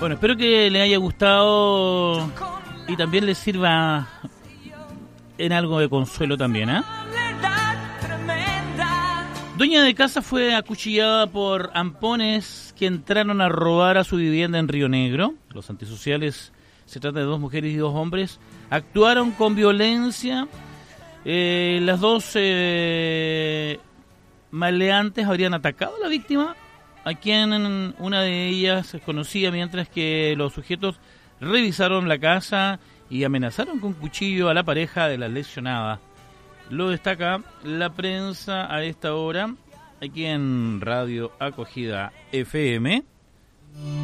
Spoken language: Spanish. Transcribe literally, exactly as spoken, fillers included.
Bueno, espero que les haya gustado y también les sirva en algo de consuelo también, ¿eh? Dueña de casa fue acuchillada por ampones que entraron a robar a su vivienda en Río Negro. Los antisociales, se trata de dos mujeres y dos hombres, actuaron con violencia. Eh, las dos eh, maleantes habrían atacado a la víctima, a quien una de ellas se conocía, mientras que los sujetos revisaron la casa y amenazaron con cuchillo a la pareja de la lesionada. Lo destaca la prensa a esta hora, aquí en Radio Acogida F M.